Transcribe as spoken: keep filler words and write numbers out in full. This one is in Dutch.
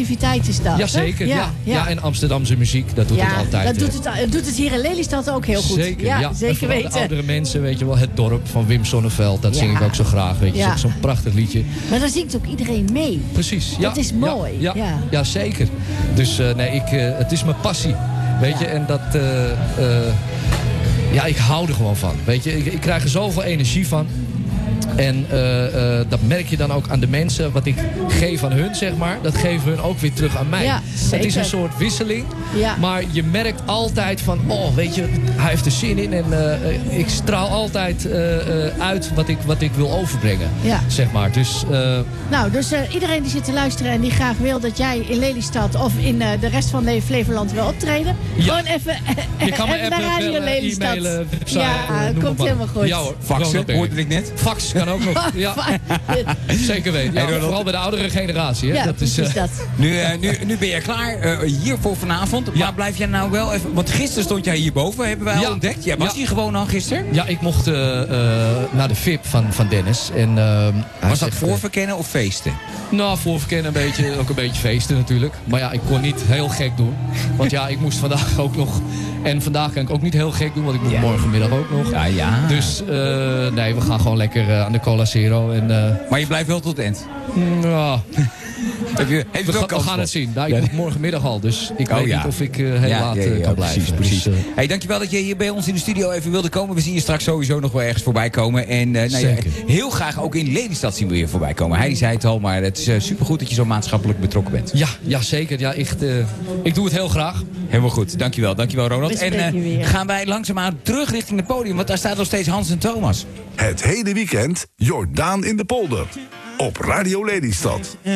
activiteit is dat. Jazeker, ja, ja, ja. ja. En Amsterdamse muziek, dat doet ja, het altijd. Dat doet het, dat doet het hier in Lelystad ook heel goed. Zeker, ja. ja. Zeker weten. De oudere mensen, weet je wel, Het Dorp van Wim Sonneveld, dat ja. zing ik ook zo graag. Weet je, ja. zo'n prachtig liedje. Maar daar zingt ook iedereen mee. Precies, ja. Dat is mooi. Ja, ja, ja. ja zeker. Dus uh, nee, ik, uh, het is mijn passie. Weet ja. je, en dat... Uh, uh, ja, ik hou er gewoon van. Weet je, ik, ik krijg er zoveel energie van. En uh, uh, dat merk je dan ook aan de mensen. Wat ik geef aan hun, zeg maar, dat geven hun ook weer terug aan mij. Ja, het is een soort wisseling. Ja. Maar je merkt altijd van, oh, weet je, hij heeft er zin in. En uh, ik straal altijd uh, uh, uit wat ik, wat ik wil overbrengen. Ja. Zeg maar. Dus, uh, nou, dus uh, iedereen die zit te luisteren en die graag wil dat jij in Lelystad of in uh, de rest van Flevoland wil optreden. Ja. Gewoon even, je kan even naar Radio bellen, Lelystad. E-mailen, website, ja, uh, komt helemaal goed. Ja, hoor, faxen, hoorde ik net. Fax kan ook nog. Ja. Zeker weten. Ja, hey, vooral bij de oudere generatie. Hè? Ja, dat is, uh... dat. Nu, uh, nu, nu ben je klaar uh, hier voor vanavond. Ja. Maar blijf jij nou wel even... Want gisteren stond jij hierboven, hebben wij ja. al ontdekt. Jij was ja. hier gewoon al gisteren? Ja, ik mocht uh, uh, naar de V I P van, van Dennis. En, uh, was dat voorverkennen of feesten? Nou, voorverkennen een beetje, ook een beetje feesten natuurlijk. Maar ja, ik kon niet heel gek doen. Want ja, ik moest vandaag ook nog... En vandaag kan ik ook niet heel gek doen, want ik moet ja. morgenmiddag ook nog. Ja, ja. Dus uh, nee, we gaan gewoon lekker uh, aan de Cola Zero. En, uh, maar je blijft wel tot het eind? Ja... Heb je, heb je we, ga, we gaan het zien. Nou, ik ja. moet morgenmiddag al, dus ik oh, weet ja. niet of ik uh, heel ja, laat uh, ja, ja, kan blijven. Precies, precies. Dus, uh, hey, dankjewel dat je hier bij ons in de studio even wilde komen. We zien je straks sowieso nog wel ergens voorbij komen. En uh, nou, ja, heel graag ook in Lelystad zien we je voorbij komen. Hij zei het al, maar het is uh, supergoed dat je zo maatschappelijk betrokken bent. Ja, ja zeker. Ja, echt, uh, ik doe het heel graag. Helemaal goed. Dankjewel, dankjewel Ronald. En uh, gaan wij langzaamaan terug richting het podium, want daar staat nog steeds Hans en Thomas. Het hele weekend Jordaan in de Polder. Op Radio Lelystad.